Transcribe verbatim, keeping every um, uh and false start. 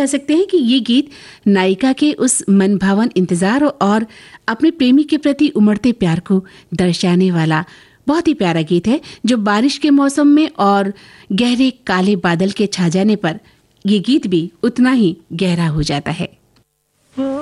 कह सकते हैं कि ये गीत नायिका के उस मनभावन इंतजार और अपने प्रेमी के प्रति उमड़ते प्यार को दर्शाने वाला बहुत ही प्यारा गीत है, जो बारिश के मौसम में और गहरे काले बादल के छा जाने पर ये गीत भी उतना ही गहरा हो जाता है।